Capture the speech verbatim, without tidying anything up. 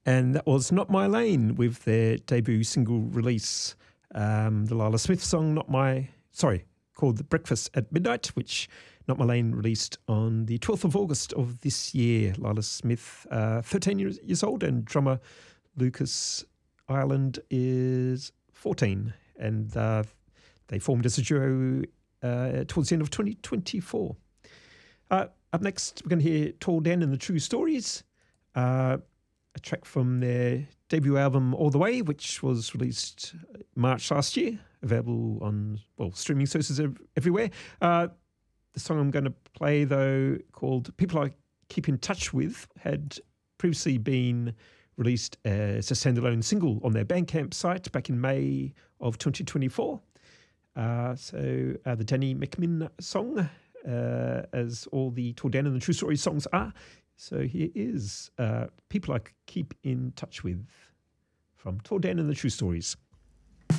And that was Not My Lane with their debut single release, um, the Lila Smith song, Not My, sorry, called The Breakfast at Midnight, which Not My Lane released on the twelfth of August of this year. Lila Smith, uh, thirteen years, years old, and drummer Lucas Ireland is fourteen. And uh, they formed as a duo uh, towards the end of twenty twenty-four. Uh, up next, we're going to hear Tall Dan and the True Stories, uh, a track from their debut album All The Way, which was released March last year, available on, well, streaming services ev- everywhere. Uh, the song I'm going to play, though, called People I Keep in Touch With, had previously been released as a standalone single on their Bandcamp site back in May of twenty twenty-four. Uh, so uh, the Danny McMinn song, uh, as all the Tall Dan and the True Stories songs are. So here is uh, People I Keep in Touch With from Tall Dan and the True Stories.